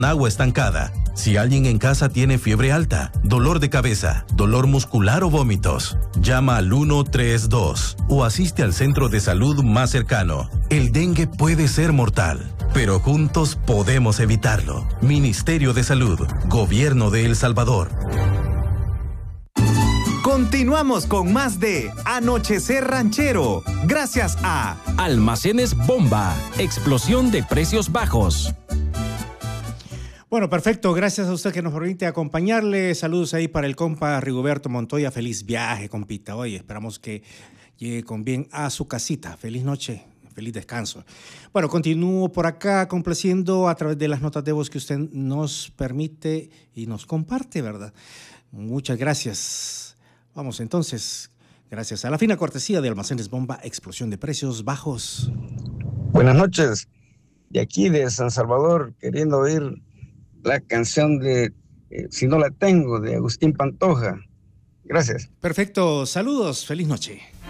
agua estancada. Si alguien en casa tiene fiebre alta, dolor de cabeza, dolor muscular o vómitos, llama al 132 o asiste al centro de salud más cercano. El dengue puede ser mortal, pero juntos podemos evitarlo. Ministerio de Salud, Gobierno de El Salvador. Continuamos con más de Anochecer Ranchero, gracias a Almacenes Bomba, explosión de precios bajos. Bueno, perfecto. Gracias a usted que nos permite acompañarle. Saludos ahí para el compa Rigoberto Montoya. Feliz viaje, compita. Oye, esperamos que llegue con bien a su casita. Feliz noche, feliz descanso. Bueno, continúo por acá complaciendo a través de las notas de voz que usted nos permite y nos comparte, ¿verdad? Muchas gracias. Vamos entonces, gracias a la fina cortesía de Almacenes Bomba, explosión de precios bajos. Buenas noches. De aquí de San Salvador, queriendo oír la canción de Si no la tengo, de Agustín Pantoja. Gracias. Perfecto, saludos, feliz noche.